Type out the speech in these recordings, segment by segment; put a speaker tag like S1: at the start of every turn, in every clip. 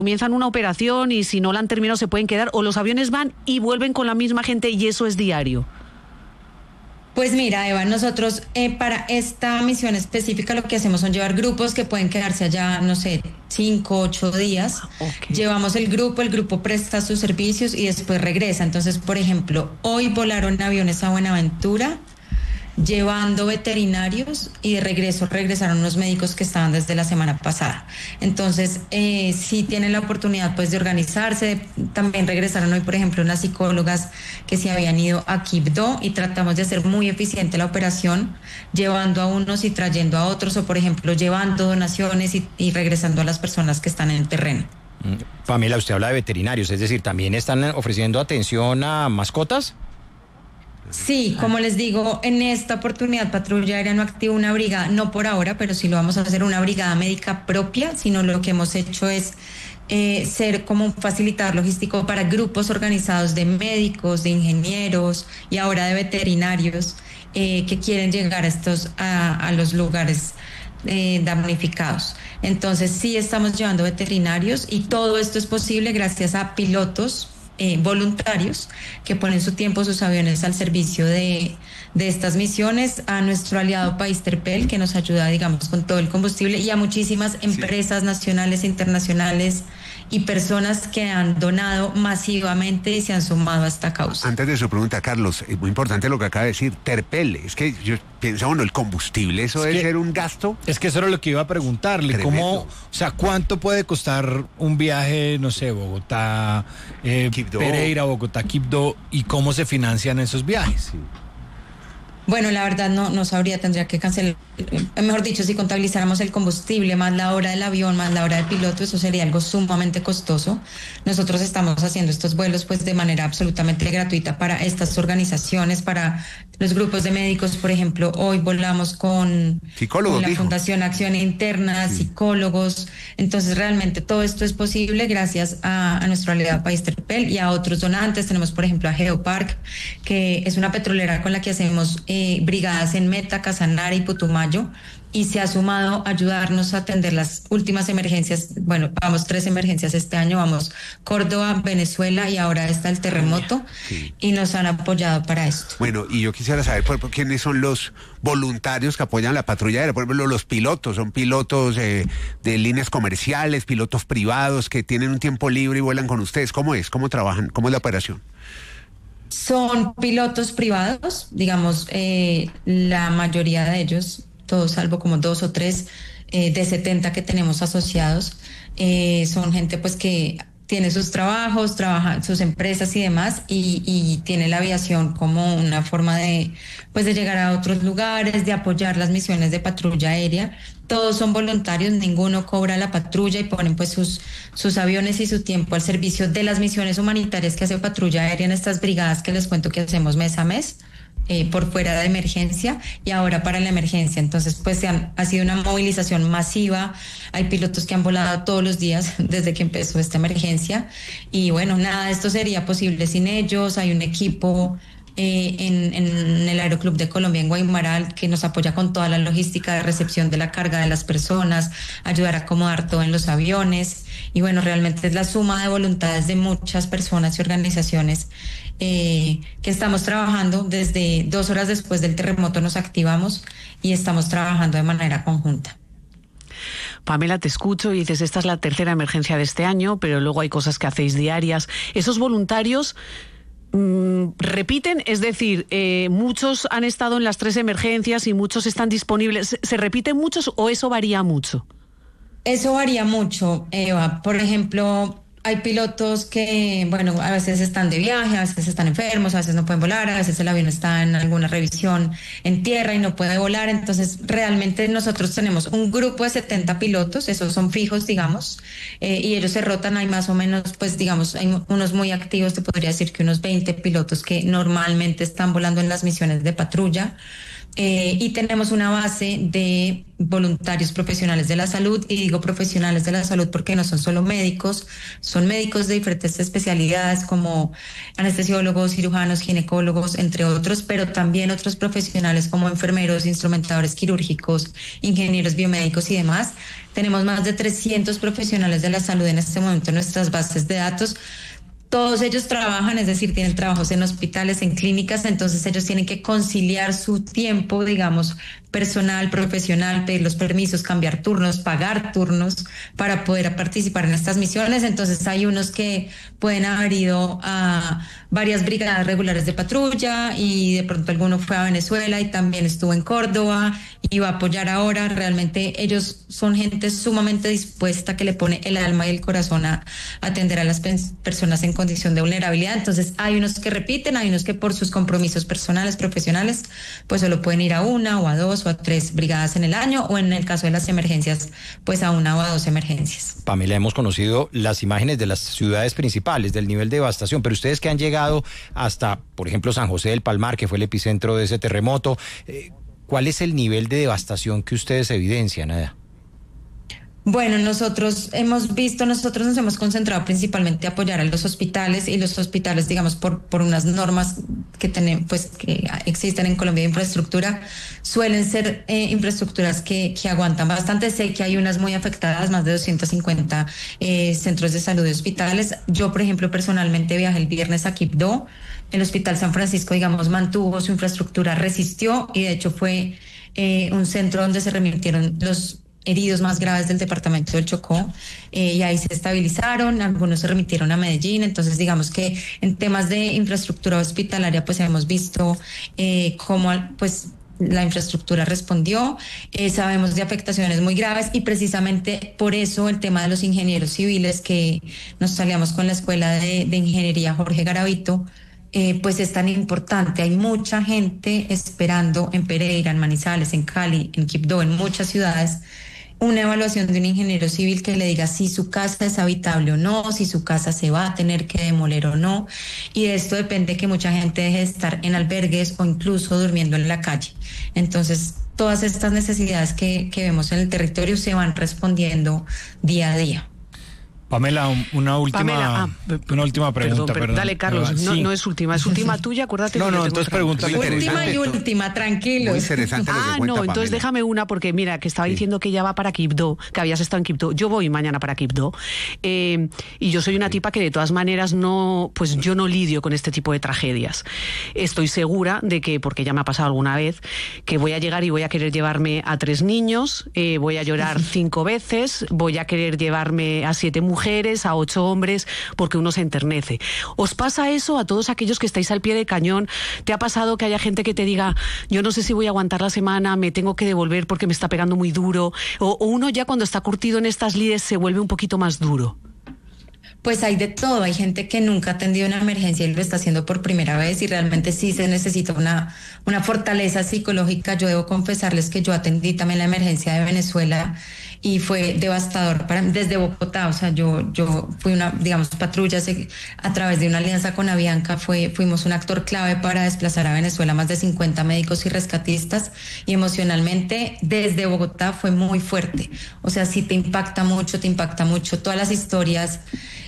S1: comienzan una operación y si no la han terminado se pueden quedar, o los aviones van y vuelven con la misma gente y eso es diario?
S2: Pues mira, Eva, nosotros para esta misión específica lo que hacemos son llevar grupos que pueden quedarse allá, no sé, 5, 8 días.
S1: Okay.
S2: Llevamos el grupo presta sus servicios y después regresa. Entonces, por ejemplo, hoy volaron aviones a Buenaventura llevando veterinarios y de regreso regresaron unos médicos que estaban desde la semana pasada. Entonces, sí tienen la oportunidad pues de organizarse. También regresaron hoy, por ejemplo, unas psicólogas que se habían ido a Quibdó y tratamos de hacer muy eficiente la operación, llevando a unos y trayendo a otros, o por ejemplo, llevando donaciones y regresando a las personas que están en el terreno.
S3: Pamela, usted habla de veterinarios, es decir, ¿también están ofreciendo atención a mascotas?
S2: Sí, como les digo, en esta oportunidad Patrulla Aérea no activa una brigada, no por ahora, pero sí lo vamos a hacer, una brigada médica propia, sino lo que hemos hecho es ser como un facilitador logístico para grupos organizados de médicos, de ingenieros y ahora de veterinarios que quieren llegar a los lugares damnificados. Entonces sí estamos llevando veterinarios y todo esto es posible gracias a pilotos voluntarios que ponen su tiempo, sus aviones al servicio de estas misiones, a nuestro aliado País Terpel, que nos ayuda, digamos, con todo el combustible, y a muchísimas empresas nacionales e internacionales y personas que han donado masivamente y se han sumado a esta causa.
S4: Antes de su pregunta, Carlos, es muy importante lo que acaba de decir, Terpel. Es que yo pienso, bueno, el combustible, eso debe ser un gasto.
S5: Es que eso era lo que iba a preguntarle.
S4: Tremendo.
S5: ¿Cómo, o sea, cuánto puede costar un viaje, no sé, Bogotá, Pereira, Bogotá, Quibdó, y cómo se financian esos viajes?
S4: Sí.
S2: Bueno, la verdad no sabría, tendría que cancelar. Mejor dicho, si contabilizáramos el combustible, más la hora del avión, más la hora del piloto, eso sería algo sumamente costoso. Nosotros estamos haciendo estos vuelos pues de manera absolutamente gratuita para estas organizaciones, para los grupos de médicos. Por ejemplo, hoy volamos con la Fundación Acción Interna, sí, psicólogos. Entonces, realmente todo esto es posible gracias a nuestro aliado País Terpel y a otros donantes. Tenemos, por ejemplo, a Geopark, que es una petrolera con la que hacemos brigadas en Meta, Casanare y Putumayo, y se ha sumado a ayudarnos a atender las últimas emergencias. Bueno, vamos 3 emergencias este año, vamos Córdoba, Venezuela y ahora está el terremoto, sí, y nos han apoyado para esto.
S4: Bueno, y yo quisiera saber quiénes son los voluntarios que apoyan la patrulla aérea. Por ejemplo, los pilotos, son pilotos de líneas comerciales, pilotos privados que tienen un tiempo libre y vuelan con ustedes. ¿Cómo es? ¿Cómo trabajan? ¿Cómo es la operación?
S2: Son pilotos privados, digamos, la mayoría de ellos, todos salvo como 2 o 3 de 70 que tenemos asociados, son gente pues que tiene sus trabajos, trabaja sus empresas y demás, y tiene la aviación como una forma de llegar a otros lugares, de apoyar las misiones de patrulla aérea. Todos son voluntarios, ninguno cobra la patrulla y ponen pues sus aviones y su tiempo al servicio de las misiones humanitarias que hace patrulla aérea en estas brigadas que les cuento que hacemos mes a mes. Por fuera de emergencia y ahora para la emergencia. Entonces pues ha sido una movilización masiva, hay pilotos que han volado todos los días desde que empezó esta emergencia y bueno, nada de esto sería posible sin ellos. Hay un equipo en el Aeroclub de Colombia en Guaymaral que nos apoya con toda la logística de recepción de la carga de las personas, ayudar a acomodar todo en los aviones y bueno, realmente es la suma de voluntades de muchas personas y organizaciones que estamos trabajando. Desde 2 horas después del terremoto nos activamos y estamos trabajando de manera conjunta.
S1: Pamela, te escucho y dices, esta es la 3ª emergencia de este año, pero luego hay cosas que hacéis diarias. ¿Esos voluntarios repiten? Es decir, muchos han estado en las 3 emergencias y muchos están disponibles. ¿Se repiten muchos o eso varía mucho?
S2: Eso varía mucho, Eva. Por ejemplo, hay pilotos que, bueno, a veces están de viaje, a veces están enfermos, a veces no pueden volar, a veces el avión está en alguna revisión en tierra y no puede volar. Entonces, realmente nosotros tenemos un grupo de 70 pilotos, esos son fijos, digamos, y ellos se rotan. Hay más o menos, pues, digamos, hay unos muy activos, te podría decir que unos 20 pilotos que normalmente están volando en las misiones de patrulla. Y tenemos una base de voluntarios profesionales de la salud, y digo profesionales de la salud porque no son solo médicos, son médicos de diferentes especialidades como anestesiólogos, cirujanos, ginecólogos, entre otros, pero también otros profesionales como enfermeros, instrumentadores quirúrgicos, ingenieros biomédicos y demás. Tenemos más de 300 profesionales de la salud en este momento en nuestras bases de datos. Todos ellos trabajan, es decir, tienen trabajos en hospitales, en clínicas, entonces ellos tienen que conciliar su tiempo, digamos, personal, profesional, pedir los permisos, cambiar turnos, pagar turnos para poder participar en estas misiones. Entonces hay unos que pueden haber ido a varias brigadas regulares de patrulla y de pronto alguno fue a Venezuela y también estuvo en Córdoba y va a apoyar ahora. Realmente ellos son gente sumamente dispuesta que le pone el alma y el corazón a atender a las personas en condición de vulnerabilidad. Entonces hay unos que repiten, hay unos que por sus compromisos personales, profesionales, pues solo pueden ir a una o a dos o a 3 brigadas en el año, o en el caso de las emergencias, pues a 1 o a 2 emergencias.
S3: Pamela, hemos conocido las imágenes de las ciudades principales, del nivel de devastación, pero ustedes que han llegado hasta, por ejemplo, San José del Palmar, que fue el epicentro de ese terremoto, ¿cuál es el nivel de devastación que ustedes evidencian, Ada?
S2: Bueno, nosotros nos hemos concentrado principalmente a apoyar a los hospitales, y los hospitales, digamos, por unas normas que tenemos, pues que existen en Colombia de infraestructura, suelen ser infraestructuras que aguantan bastante. Sé que hay unas muy afectadas, más de 250 centros de salud y hospitales. Yo, por ejemplo, personalmente viajé el viernes a Quibdó. El Hospital San Francisco, digamos, mantuvo su infraestructura, resistió, y de hecho fue un centro donde se remitieron los heridos más graves del departamento del Chocó, y ahí se estabilizaron, algunos se remitieron a Medellín. Entonces digamos que en temas de infraestructura hospitalaria pues hemos visto cómo pues la infraestructura respondió. Sabemos de afectaciones muy graves, y precisamente por eso el tema de los ingenieros civiles, que nos salíamos con la Escuela de Ingeniería Jorge Garavito, pues es tan importante. Hay mucha gente esperando en Pereira, en Manizales, en Cali, en Quibdó, en muchas ciudades, una evaluación de un ingeniero civil que le diga si su casa es habitable o no, si su casa se va a tener que demoler o no. Y de esto depende que mucha gente deje de estar en albergues o incluso durmiendo en la calle. Entonces, todas estas necesidades que vemos en el territorio se van respondiendo día a día.
S5: Pamela, una última pregunta.
S1: Perdón. Dale, Carlos,
S5: sí.
S1: no es última tuya, acuérdate.
S5: No, entonces pregúntale.
S2: Última, tranquilos.
S4: Muy interesante lo que cuenta
S1: entonces
S4: Pamela.
S1: déjame una, porque mira, que estaba diciendo que ella va para Quibdó, que habías estado en Quibdó. Yo voy mañana para Quibdó, y yo soy una tipa que de todas maneras pues yo no lidio con este tipo de tragedias. Estoy segura de que, porque ya me ha pasado alguna vez, que voy a llegar y voy a querer llevarme a 3 niños, voy a llorar 5 veces, voy a querer llevarme a 7 mujeres, a 8 hombres, porque uno se enternece. ¿Os pasa eso a todos aquellos que estáis al pie del cañón? ¿Te ha pasado que haya gente que te diga, yo no sé si voy a aguantar la semana, me tengo que devolver porque me está pegando muy duro? O uno ya cuando está curtido en estas lides se vuelve un poquito más duro.
S2: Pues hay de todo. Hay gente que nunca ha atendido una emergencia y lo está haciendo por primera vez, y realmente sí se necesita una fortaleza psicológica. Yo debo confesarles que yo atendí también la emergencia de Venezuela y fue devastador para mí desde Bogotá. O sea, yo fui patrulla a través de una alianza con Avianca, fuimos un actor clave para desplazar a Venezuela más de 50 médicos y rescatistas, y emocionalmente desde Bogotá fue muy fuerte. O sea, sí te impacta mucho todas las historias,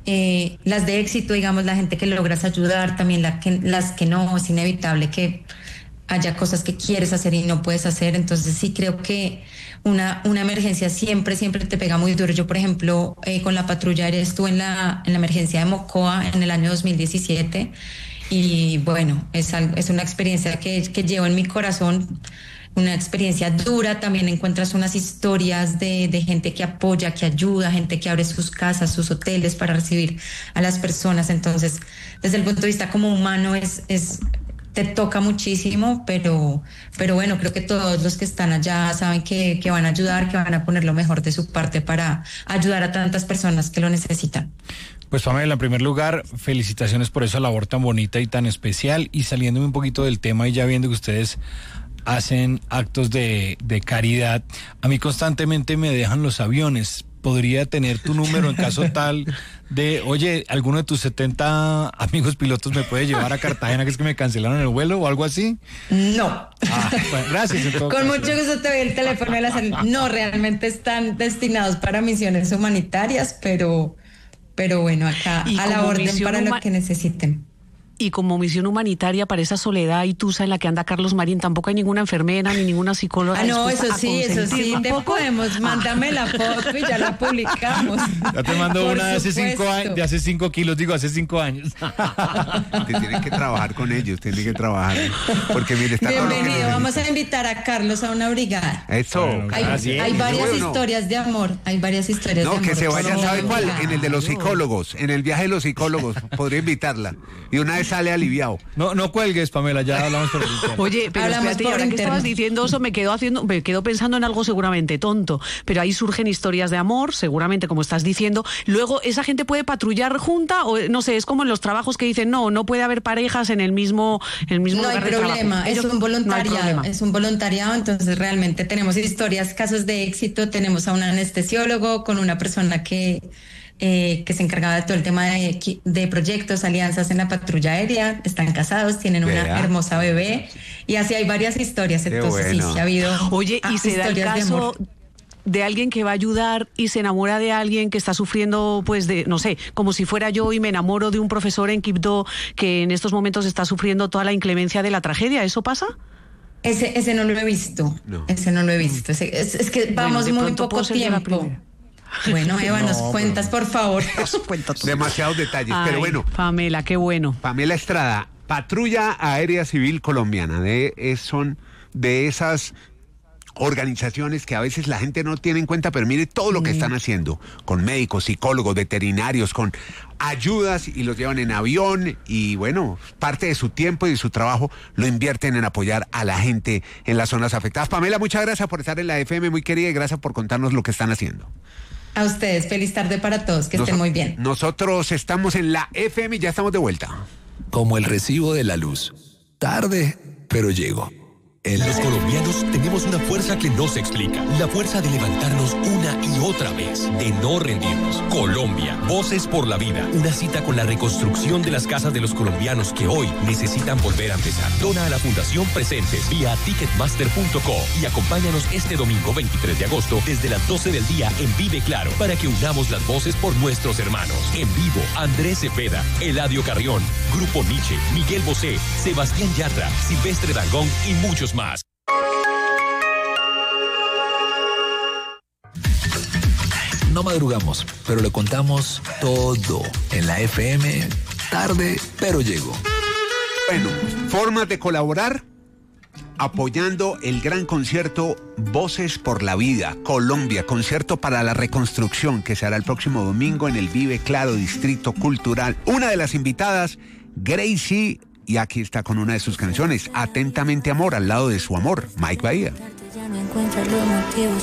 S2: las de éxito, digamos, la gente que logras ayudar, también las que no. Es inevitable que haya cosas que quieres hacer y no puedes hacer. Entonces sí creo que una emergencia siempre te pega muy duro. Yo, por ejemplo, con la patrulla aérea estuve en la emergencia de Mocoa en el año 2017, y bueno, es una experiencia que llevo en mi corazón, una experiencia dura. También encuentras unas historias de gente que apoya, que ayuda, gente que abre sus casas, sus hoteles para recibir a las personas. Entonces, desde el punto de vista como humano te toca muchísimo, pero bueno, creo que todos los que están allá saben que van a ayudar, que van a poner lo mejor de su parte para ayudar a tantas personas que lo necesitan.
S5: Pues Pamela, en primer lugar, felicitaciones por esa labor tan bonita y tan especial. Y saliéndome un poquito del tema y ya viendo que ustedes hacen actos de caridad, a mí constantemente me dejan los aviones podría tener tu número en caso tal de, oye, alguno de tus 70 amigos pilotos me puede llevar a Cartagena, que es que me cancelaron el vuelo o algo así?
S2: No.
S5: Bueno, gracias.
S2: Con mucho gusto te doy el teléfono de la salud. No, realmente están destinados para misiones humanitarias, pero bueno, acá a la orden para lo que necesiten.
S1: Y como misión humanitaria para esa soledad y tusa en la que anda Carlos Marín, tampoco hay ninguna enfermera ni ninguna psicóloga.
S2: No, eso sí, te podemos, mándame la foto y ya la publicamos.
S5: Ya te mando una de hace 5 años, de hace 5 kilos, hace 5 años.
S4: Te tienen que trabajar con ellos, tienen que trabajar. Porque mire, está
S2: bienvenido, vamos a invitar a Carlos a una brigada.
S4: Eso.
S2: Bueno, hay varias historias de amor, No,
S4: que se vaya, ¿sabe cuál? En el de los psicólogos, en el viaje de los psicólogos, podría invitarla. Y una vez sale aliviado.
S5: No cuelgues, Pamela, ya hablamos por el interno.
S1: Oye, pero espérate, ahora que estabas diciendo eso, me quedo pensando en algo seguramente tonto, pero ahí surgen historias de amor, seguramente, como estás diciendo. Luego, ¿esa gente puede patrullar junta? O no sé, es como en los trabajos que dicen, no puede haber parejas en el mismo lugar de trabajo.
S2: No hay problema, es un voluntariado, entonces realmente tenemos historias, casos de éxito, tenemos a un anestesiólogo con una persona que se encargaba de todo el tema de proyectos, alianzas en la patrulla aérea, están casados, tienen una hermosa bebé, y así hay varias historias, entonces sí ha habido.
S1: Oye, y se da el caso de alguien que va a ayudar y se enamora de alguien que está sufriendo, pues no sé, como si fuera yo y me enamoro de un profesor en Quibdó que en estos momentos está sufriendo toda la inclemencia de la tragedia, ¿eso pasa?
S2: Ese no lo he visto, ese no lo he visto, es que vamos muy poco tiempo. Bueno, Eva, nos cuentas, por favor.
S4: Demasiados detalles, pero bueno.
S1: Pamela, qué bueno.
S4: Pamela Estrada, Patrulla Aérea Civil Colombiana, son de esas organizaciones que a veces la gente no tiene en cuenta, pero mire todo lo que están haciendo, con médicos, psicólogos, veterinarios, con ayudas, y los llevan en avión, y bueno, parte de su tiempo y de su trabajo lo invierten en apoyar a la gente en las zonas afectadas. Pamela, muchas gracias por estar en la FM, muy querida, y gracias por contarnos lo que están haciendo.
S2: A ustedes, feliz tarde para todos, que estén muy bien.
S4: Nosotros estamos en la FM y ya estamos de vuelta.
S6: Como el recibo de la luz. Tarde, pero llego. Los colombianos tenemos una fuerza que no se explica. La fuerza de levantarnos una y otra vez, de no rendirnos. Colombia, Voces por la Vida. Una cita con la reconstrucción de las casas de los colombianos que hoy necesitan volver a empezar. Dona a la Fundación Presentes vía ticketmaster.co y acompáñanos este domingo 23 de agosto desde las 12 del día en Vive Claro para que unamos las voces por nuestros hermanos. En vivo, Andrés Cepeda, Eladio Carrión, Grupo Nietzsche, Miguel Bosé, Sebastián Yatra, Silvestre Dangond y muchos más. No madrugamos, pero le contamos todo en la FM. Tarde, pero llego.
S4: Bueno, formas de colaborar apoyando el gran concierto Voces por la Vida, Colombia, concierto para la reconstrucción que se hará el próximo domingo en el Vive Claro Distrito Cultural. Una de las invitadas, Gracie, y aquí está con una de sus canciones, Atentamente Amor, al lado de su amor, Mike Bahía.